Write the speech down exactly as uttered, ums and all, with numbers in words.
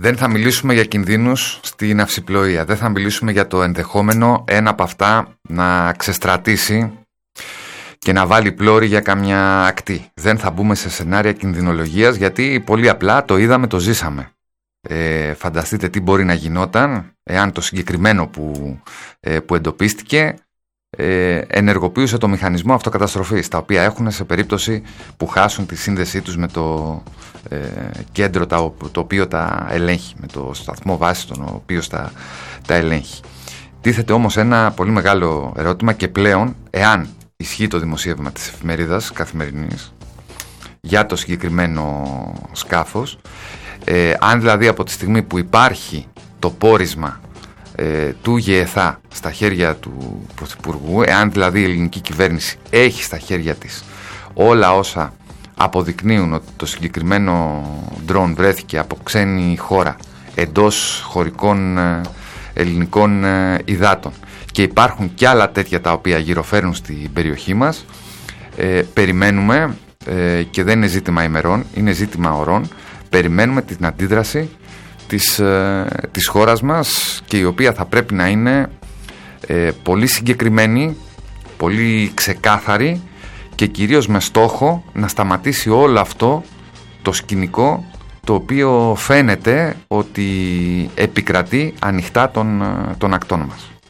Δεν θα μιλήσουμε για κινδύνους στην ναυσιπλοεία. Δεν θα μιλήσουμε για το ενδεχόμενο ένα από αυτά να ξεστρατήσει και να βάλει πλώρη για καμιά ακτή. Δεν θα μπούμε σε σενάρια κινδυνολογίας, γιατί πολύ απλά το είδαμε, το ζήσαμε. Ε, φανταστείτε τι μπορεί να γινόταν εάν το συγκεκριμένο που, ε, που εντοπίστηκε ε, ενεργοποιούσε το μηχανισμό αυτοκαταστροφής, τα οποία έχουν σε περίπτωση που χάσουν τη σύνδεσή τους με το ε, κέντρο τα, το οποίο τα ελέγχει, με το σταθμό βάσης τον οποίο τα, τα ελέγχει. Τίθεται όμως ένα πολύ μεγάλο ερώτημα, και πλέον, εάν ισχύει το δημοσίευμα της εφημερίδας Καθημερινής για το συγκεκριμένο σκάφος, ε, αν δηλαδή από τη στιγμή που υπάρχει το πόρισμα ε, του ΓΕΘΑ στα χέρια του Πρωθυπουργού, εάν δηλαδή η ελληνική κυβέρνηση έχει στα χέρια της όλα όσα αποδεικνύουν ότι το συγκεκριμένο ντρόουν βρέθηκε από ξένη χώρα εντός χωρικών ε, ελληνικών ε, υδάτων, και υπάρχουν και άλλα τέτοια τα οποία γυροφέρουν στην περιοχή μας, ε, περιμένουμε ε, και δεν είναι ζήτημα ημερών, είναι ζήτημα ωρών, περιμένουμε την αντίδραση της, ε, της χώρας μας, και η οποία θα πρέπει να είναι ε, πολύ συγκεκριμένη, πολύ ξεκάθαρη, και κυρίως με στόχο να σταματήσει όλο αυτό το σκηνικό το οποίο φαίνεται ότι επικρατεί ανοιχτά των, των ακτών μας.